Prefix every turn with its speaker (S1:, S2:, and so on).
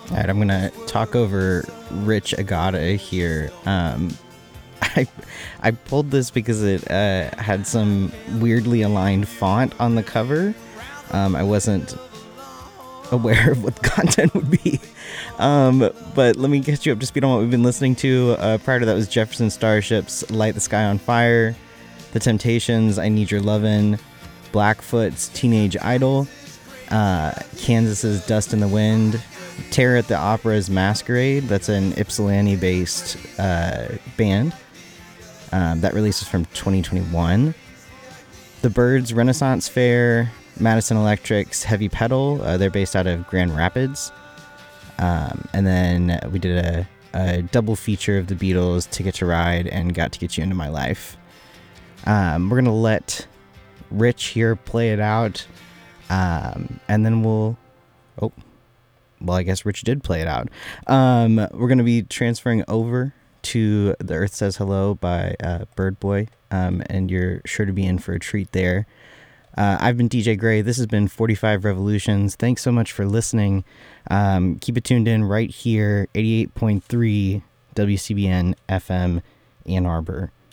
S1: All right, I'm gonna talk over Rich Agata here. I I pulled this because it had some weirdly aligned font on the cover. I wasn't aware of what the content would be. But let me get you up to speed on what we've been listening to. Prior to that was Jefferson Starship's Light the Sky on Fire, The Temptations, I Need Your Lovin', Blackfoot's Teenage Idol, Kansas's Dust in the Wind, Terror at the Opera's Masquerade. That's an Ypsilanti-based band that releases from 2021. The Byrds Renaissance Fair, Madison Electric's Heavy Pedal. They're based out of Grand Rapids. And then we did a double feature of the Beatles, Ticket to Ride, and Got to Get You Into My Life. We're going to let Rich here play it out. And then I guess Rich did play it out. We're going to be transferring over to The Earth Says Hello by Bird Boy, and you're sure to be in for a treat there. I've been DJ Gray. This has been 45 Revolutions. Thanks so much for listening. Keep it tuned in right here, 88.3 WCBN FM Ann Arbor.